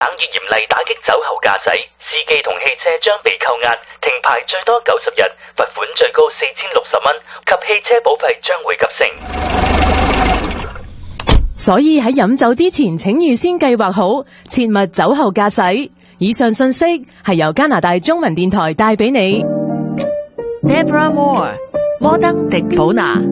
省以嚴厲打擊酒後駕駛，司機同汽車將被扣押、停牌最多90日，罰款最高4060蚊，及汽車保費將會急升。 所以喺飲酒之前，請預先計劃好，切勿酒後駕駛。以上信息係由加拿大中文電台帶俾你。 Deborah Moore， 摩登迪寶拿。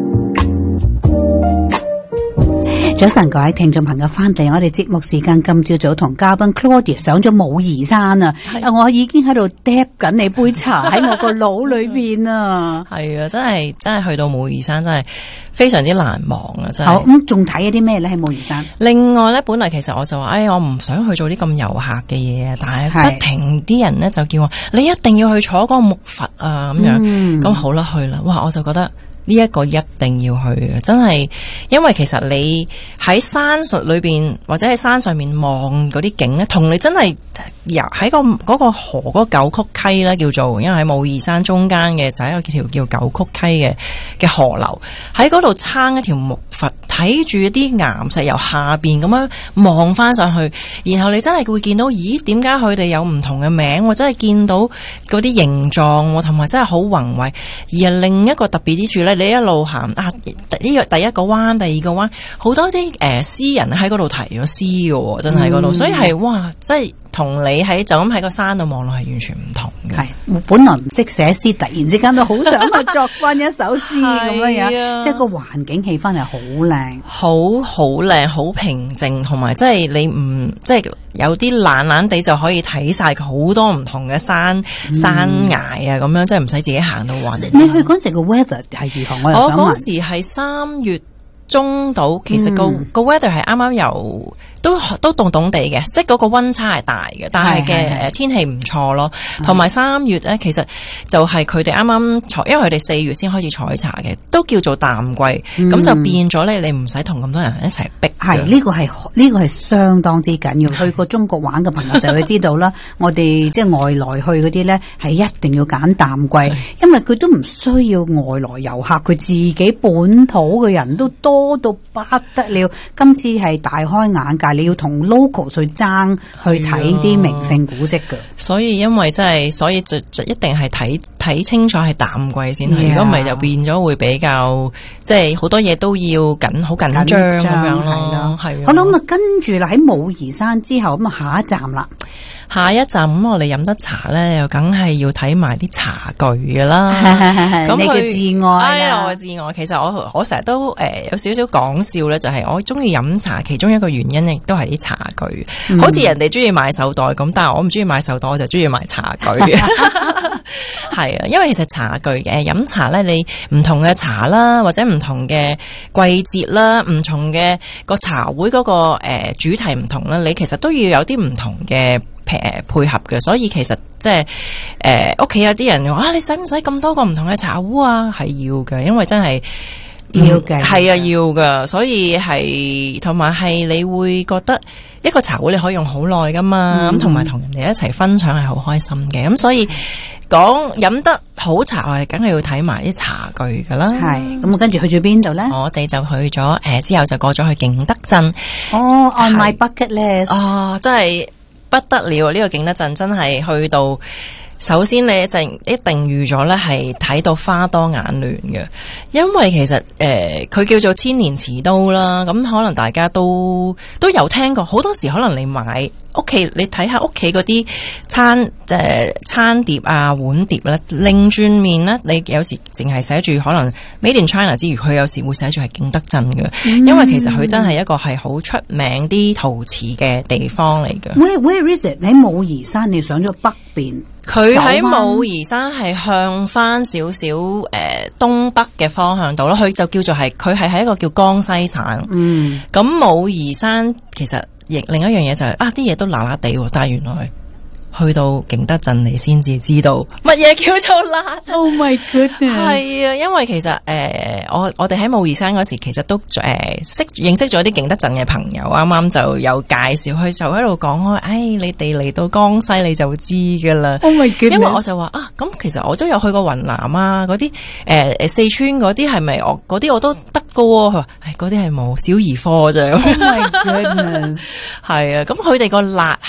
早晨，各位聽眾朋友翻嚟，我哋節目時間今朝早同嘉賓 Claudia 上咗武夷山啊！我已經喺度嗒緊你杯茶喺我個腦裏邊啊！ 係啊，真係去到武夷山真係非常之難忘啊！真係。 好，咁仲睇咗啲咩咧？喺武夷山。 另外咧，本來其實我就話，我唔想去做啲咁遊客嘅嘢啊，但係不停啲人咧就叫我，你一定要去坐嗰個木筏啊咁樣。咁好啦，去啦！哇，我就覺得。呢一個一定要去嘅，真係，因為其實你喺山術裏邊或者喺山上面望嗰啲景咧，同你真係由喺嗰個河嗰個九曲溪咧，叫做，因為喺武夷山中間嘅就係一條叫九曲溪嘅河流，喺嗰度撐一條木筏，睇住啲岩石由下邊咁樣望翻上去，然後你真係會見到，咦？點解佢哋有唔同嘅名？我真係見到嗰啲形狀，同埋真係好宏偉。而係另一個特別之處咧。你一路行呢個第一個灣，第二個灣，好多啲詩人喺嗰度提咗詩嘅，真係嗰度，所以係哇，即係同你喺就咁喺個山度望落係完全唔同嘅。 係，我本來唔識寫詩，突然之間都好想去作翻一首詩咁樣樣，即係個環境氣氛係好靚， 好靚，好平靜，同埋即係你唔即係有啲懶懶地就可以睇晒好多唔同嘅山崖啊，咁樣即係唔使自己行到暈。 你去嗰陣個 weather 係如何？ 我嗰時係3月中到，其實個 weather 係啱啱由都凍凍地嘅，即係嗰個溫差係大嘅，但係嘅天氣唔錯咯。同埋3月咧，其實就係佢哋啱啱因為佢哋4月先開始採茶嘅，都叫做淡季，咁就變咗咧，你唔使同咁多人一齊逼。 係呢個係相當之緊要。去過中國玩嘅朋友就會知道啦。我哋即係外來去嗰啲咧，係一定要揀淡季，因為佢都唔需要外來遊客，佢自己本土嘅人都多到不得了。今次係大開眼界。你要同 local 去爭去睇啲名勝古蹟嘅， 所以因為真係，所以就一定係睇清楚係淡季先去，如果唔係就變咗會比較即係好多嘢都要好緊張咁樣咯。係好啦，咁啊跟住啦喺武夷山之後咁啊下一站啦。 下一站咁我哋飲得茶咧，又梗係要睇埋啲茶具噶啦。 咁你嘅至愛啦， 我嘅至愛。其實我成日都有少少講笑咧，就係我中意飲茶，其中一個原因亦都係啲茶具。好似人哋中意買手袋咁，但係我唔中意買手袋，我就中意買茶具。係啊，因為其實茶具飲茶咧，你唔同嘅茶啦，或者唔同嘅季節啦，唔同嘅個茶會嗰個主題唔同啦，你其實都要有啲唔同嘅配合嘅，所以其實即係屋企有啲人話你使唔使咁多個唔同嘅茶壺啊？係要嘅，因為真係要嘅， 係啊，要嘅，所以係同埋係你會覺得一個茶壺你可以用好耐噶嘛，咁同埋同人哋一齊分享係好開心嘅，咁所以講飲得好茶，我哋梗係要睇埋啲茶具噶啦。 係咁，我跟住去咗邊度咧？ 我哋就去咗之後就過咗去景德鎮。 哦，on my bucket list。 哦，真係不得了啊！呢個景德鎮真係去到。首先你一定預咗咧係睇到花多眼亂嘅，因為其實佢叫做千年瓷都啦，咁可能大家都有聽過，好多時可能你買屋企你睇下屋企嗰啲餐碟啊碗碟咧，擰轉面咧，你有時淨係寫住可能 Made in China 之餘，佢有時會寫住係景德鎮嘅，因為其實佢真係一個係好出名啲陶瓷嘅地方嚟嘅。 Where is it？ 喺武夷山，你上咗北邊。 佢喺武夷山係向翻少少東北嘅方向度咯，佢就叫做佢係喺一個叫江西省。咁武夷山其實亦另一樣嘢就係啲嘢都辣辣地，但係原來去到景德鎮你先至知道乜嘢叫做辣。 Oh my goodness！ 係啊，因為其實我哋喺武夷山嗰時，其實都認識咗啲景德鎮嘅朋友，啱啱就有介紹，佢就喺度講開，你哋嚟到江西你就知噶啦。 Oh my goodness！ 因為我就話咁其實我都有去過雲南啊，嗰啲四川嗰啲係咪嗰啲我都得噶？佢話嗰啲係冇小兒科啫。 Oh my goodness！ 係啊，咁佢哋個辣